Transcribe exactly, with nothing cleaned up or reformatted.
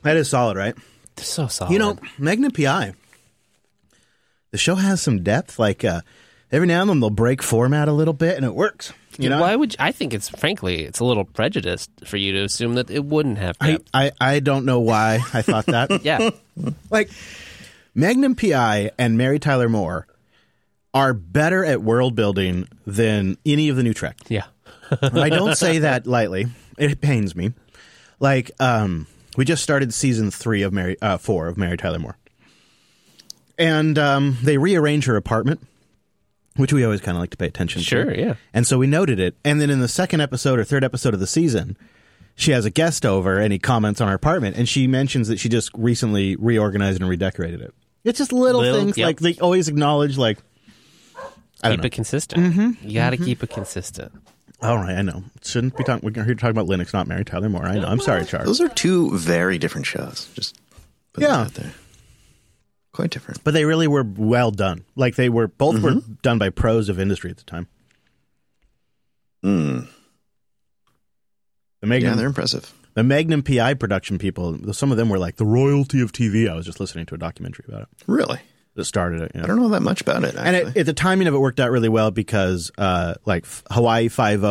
That is solid, right? It's so solid. You know, Magnum P I, the show has some depth. Like, uh, every now and then they'll break format a little bit, and it works. You know? Why would you, I think it's, frankly, it's a little prejudiced for you to assume that it wouldn't have I, depth. I, I don't know why I thought that. Yeah. Like, Magnum P I and Mary Tyler Moore are better at world building than any of the new Trek. Yeah. I don't say that lightly. It pains me. Like, um, we just started season three of Mary, uh, four of Mary Tyler Moore. And um, they rearrange her apartment, which we always kind of like to pay attention Sure, to. yeah. And so we noted it. And then in the second episode or third episode of the season, she has a guest over and he comments on her apartment. And she mentions that she just recently reorganized and redecorated it. It's just little, Little- things yep. like they always acknowledge, like, I don't Keep know. it consistent. Mm-hmm. You got to keep it consistent. All right, I know. Shouldn't be talking. We're here to talk about Linux, not Mary Tyler Moore. I know. I'm sorry, Charles. Those are two very different shows. Just put Yeah. that out there. Quite different. But they really were well done. Like they were both Mm-hmm. were done by pros of industry at the time. Mm. The Magnum, Yeah, they're impressive. the Magnum P I production people. Some of them were like the royalty of T V. I was just listening to a documentary about it Really? that started it. Yeah. I don't know that much about it, And actually. it, it, the timing of it worked out really well because, uh, like Hawaii Five O